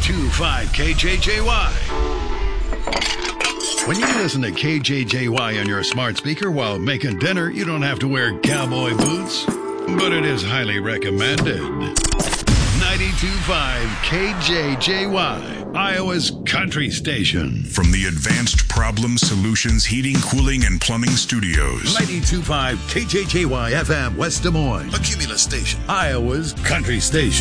92.5 KJJY. When you listen to KJJY on your smart speaker while making dinner, you don't have to wear cowboy boots, but it is highly recommended. 92.5 KJJY, Iowa's country station. From the Advanced Problem Solutions Heating, Cooling, and Plumbing Studios. 92.5 KJJY FM, West Des Moines, a Cumulus station, Iowa's country station.